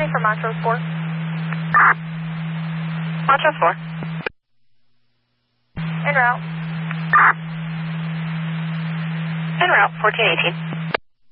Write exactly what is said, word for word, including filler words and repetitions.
for Montrose four. Montrose four. En route. En route, fourteen eighteen.